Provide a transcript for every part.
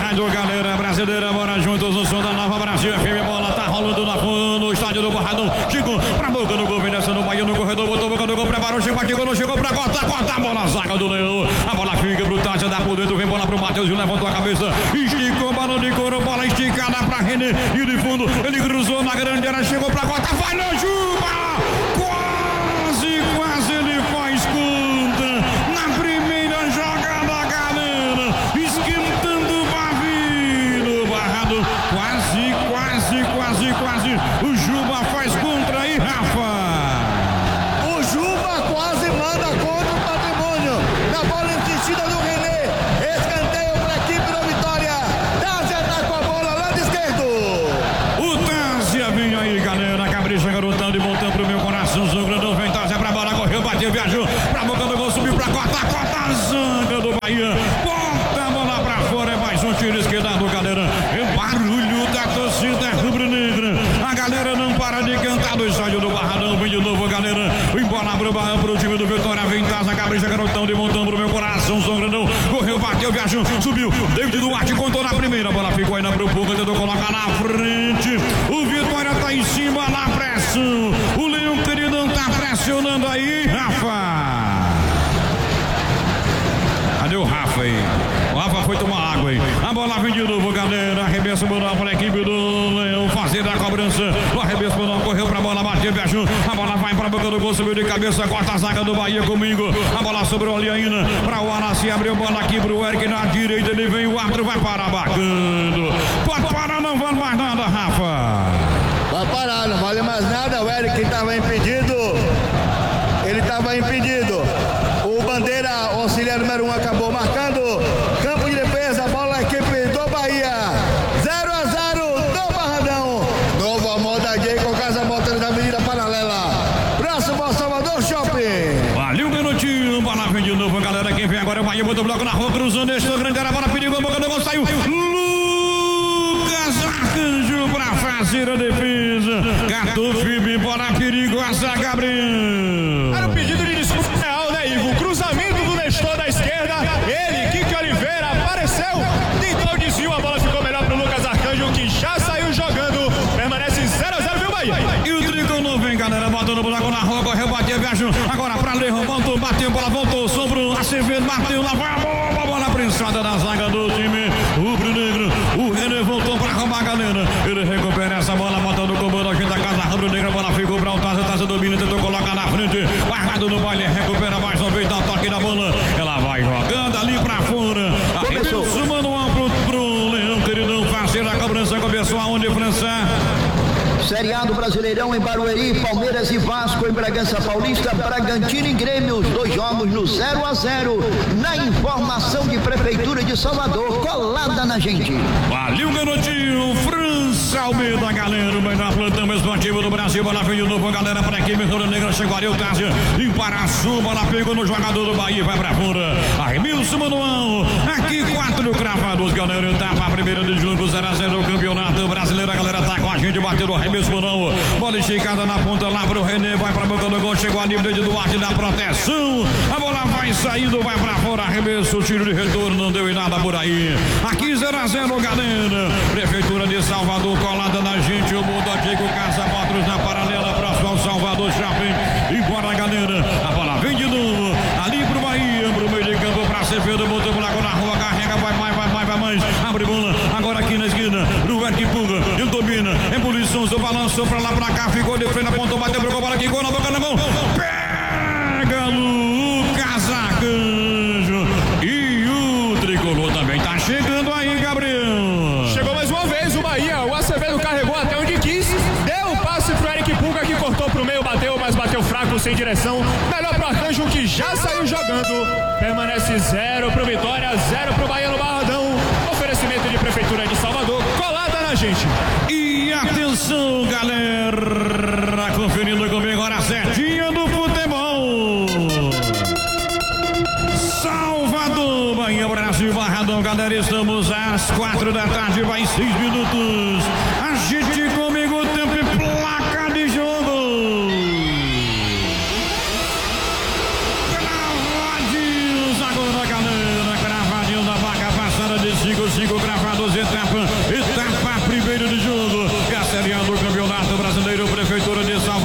rádio, galera brasileira, bora juntos no som da Nova Brasil FM. Bola tá rolando no estádio do Barradão. Chico pra boca do gol, vem descendo o Bahia no corredor, botou boca do gol, preparou, chegou pra corta a bola, zaga do Leão. A bola fica pro Tátia, dá por dentro, vem bola pro Matheus, levantou a cabeça, esticou, balão de couro, bola esticada pra René, e de fundo, ele cruzou na grande área, chegou pra corta, vai no Juba! Quase ele faz conta na primeira jogada, galera, esquentando o pavio, Barrado, quase, o Juba faz contra aí, Rafa. O Juba quase manda contra o Patrimônio, na bola insistida do René, escanteio para a equipe da Vitória, Tásia tá com a bola lá de esquerdo. O Tásia vem aí, galera, capricha, garotando e voltando pro meu coração, o grandão vem, Tásia pra bola, correu, bateu, viajou, pra boca do gol, subiu pra corta a zaga do Bahia, bota a bola pra fora, é mais um tiro esquerdado, galera, é barulho da torcida rubro-negra, a galera não para de cantar do estádio do Barradão, vem de novo, galera, embora pro time do Vitória, vem Tásia, capricha, garotão, de montando pro meu coração, São Grandão, correu, bateu, viajou, subiu, David Duarte contou na primeira, a bola ficou aí na Propuca, tentou colocar na frente, o Vitória tá em cima na pressão, o Leão queridão tá pressionando aí, Rafa. Cadê o Rafa aí? O Rafa foi tomar água aí. A bola vem de novo, galera. Arremesso manual para a equipe do Leão fazer a cobrança. O arremesso manual correu para a bola, bateu, viajou. A bola vai para a boca do gol, subiu de cabeça, corta a zaga do Bahia comigo. A bola sobrou ali ainda para o Araci, abriu bola aqui para o Eric na direita. Ele vem, o árbitro vai parar, bacana. Pode parar, não vale mais nada, Rafa. Vai parar, não vale mais nada. O Eric estava impedido. Ele estava impedido. O bandeira, o auxiliar número 1 acabou marcando. Campo de defesa, bola equipe do Bahia. 0-0 do Barradão. Novo moda J com Casa Motores da Avenida Paralela. Próximo ao Salvador Shopping. Valeu, garotinho. Bola vem de novo, galera. Quem vem agora é o Bahia. Botou o bloco na rua, cruzando. Estou grande área, bola perigo. Boca do gol, saiu. Lucas Arcanjo pra fazer a defesa. Gato Fibe, bola perigosa, Gabriel. Era um pedido de desculpa real, né, Ivo? O cruzamento do Nestor da esquerda. Ele, Kiki Oliveira, apareceu. Tentou o desvio, a bola ficou melhor pro Lucas Arcanjo, que já saiu jogando. Permanece 0-0, viu, Bahia? E o Tricolor vem, galera, botando o buraco na rua, correu, bateu, viajou. Agora pra Leão, voltou, bateu, bola voltou, sobrou, Acevedo, bateu, lá vai a bola prensada na zaga do time rubro-negro. O René voltou pra roubar, galera. Ele recupera essa bola, botando o comando aqui da casa rubro-negra. A bola ficou pra o Tásia domina, tentou colocar na frente. Guardado no baile, recupera mais uma vez, dá o toque da bola. Ela vai jogando ali pra fora. Arremesso manual pro Leão, queridão, fazer a cobrança. Começou aonde, França? Série A do Brasileirão em Barueri, Palmeiras e Vasco em Bragança Paulista, Bragantino e Grêmio, os dois jogos no 0-0, na informação de Prefeitura de Salvador, colada na gente. Valeu, garotinho, França Almeida, galera, o melhor plantão esportivo do Brasil, bola veio de novo, galera, para aqui, Mentor Negra, chegou ali o Tásia, em Paraçu, bola pegou no jogador do Bahia, vai pra fora, arremesso manual, aqui 4 cravados, galera, etapa 1ª de julho, 0-0, o campeonato brasileiro, a galera tá com a gente, bateu no arremesso manual, bola esticada na ponta lá pro René, vai pra boca do gol, chegou ali, de Duarte da proteção, a bola vai saindo, vai pra fora, arremesso, tiro de retorno, não deu em nada por aí, aqui 0-0, galera, Prefeitura de Salvador, colada na gente, o mundo aqui com Casa Motors na paralela, próximo ao Salvador Shopping, embora, galera, a bola vem de novo, ali pro Bahia, pro meio de campo, pra Acevedo, botou o buraco na rua, carrega, vai mais, abre bola, agora aqui na esquina, pro Eric Puga, ele domina, é posição, balançou pra lá, pra cá, ficou de frente, apontou, bateu, brocou, bola aqui, gol na boca da mão, pega Lucas Arcanjo, e o Tricolor também tá chegando aí, Gabriel. Chegou mais uma vez o Bahia, o Acevedo carregou até onde quis, deu o passe pro Eric Puga, que cortou pro meio, bateu, mas bateu fraco, sem direção, melhor pro Arcanjo, que já saiu jogando, permanece 0 pro Vitória, 0 pro Bahia no Barradão, oferecimento de Prefeitura de Salvador, colada na gente. E atenção, galera, conferindo comigo agora a setinha do futebol. Salvador, Bahia, Brasil, Barradão, galera, estamos às 4 da tarde, vai 6 minutos. A gente comigo, tempo e placa de jogo. Cravadinhos agora, galera, cravadinho da vaca, passada de 5, 5 cravado.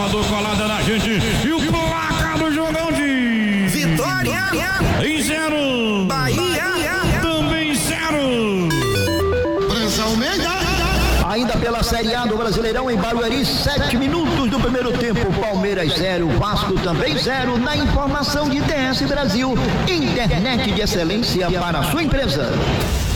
Salvador colada na gente. E o placar do jogão de Vitória em 0. Bahia Também 0. França Almeida. Ainda pela Série A do Brasileirão em Barueri, 7 minutos do primeiro tempo, Palmeiras 0, Vasco também 0, na informação de TS Brasil, internet de excelência para a sua empresa.